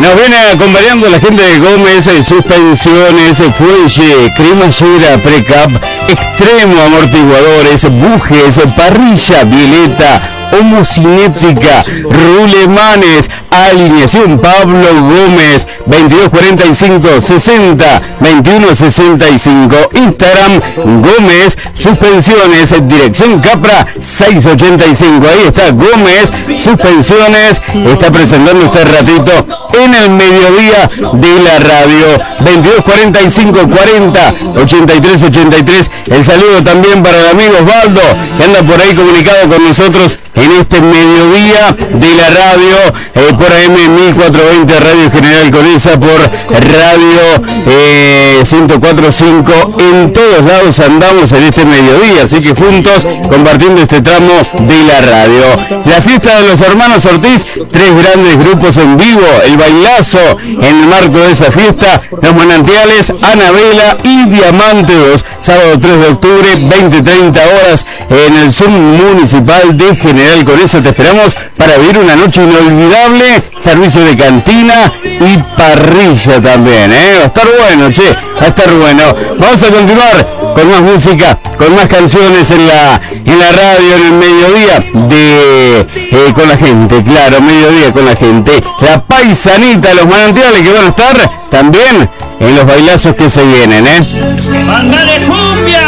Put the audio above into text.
Nos viene acompañando la gente de Gómez, suspensiones, fuelle, cremallera, precap, extremo, amortiguadores, bujes, parrilla, violeta, homocinética, rulemanes, alineación Pablo Gómez, 2245-60-2165, Instagram Gómez, suspensiones, dirección Capra 685, ahí está Gómez, suspensiones, está presentando este ratito en el mediodía de la radio, 2245-40-8383, el saludo también para el amigo Osvaldo, que anda por ahí comunicado con nosotros en este mediodía de la radio, por AM 1420 Radio General Conesa, por Radio 104.5, en todos lados andamos en este mediodía, así que juntos compartiendo este tramo de la radio. La fiesta de los hermanos Ortiz, 3 grandes grupos en vivo, el bailazo en el marco de esa fiesta, los manantiales, Anabela y Diamante 2, sábado 3 de octubre, 20-30 horas, en el Zoom Municipal de General Conesa. Te esperamos para vivir una noche inolvidable, servicio de cantina y parrilla también, va a estar bueno, va a estar bueno. Vamos a continuar con más música, con más canciones en la radio, en el mediodía con la gente, claro, mediodía con la gente. La paisanita, los manantiales que van a estar también en los bailazos que se vienen, ¡Mándale cumbia!